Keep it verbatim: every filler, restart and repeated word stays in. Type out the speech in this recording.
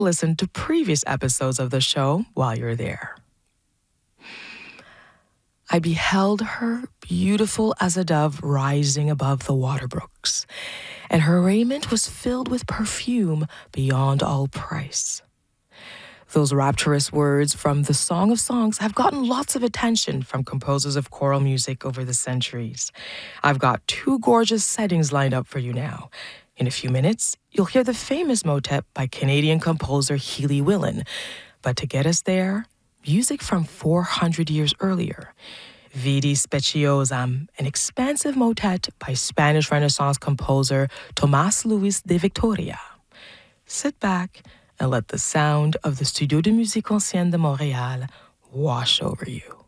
Listen to previous episodes of the show while you're there. I beheld her, beautiful as a dove rising above the water brooks, and her raiment was filled with perfume beyond all price. Those rapturous words from the Song of Songs have gotten lots of attention from composers of choral music over the centuries. I've got two gorgeous settings lined up for you now. In a few minutes, you'll hear the famous motet by Canadian composer Healy Willan. But to get us there, music from four hundred years earlier. Vidi Speciosam, an expansive motet by Spanish Renaissance composer Tomás Luis de Victoria. Sit back and let the sound of the Studio de Musique Ancienne de Montréal wash over you.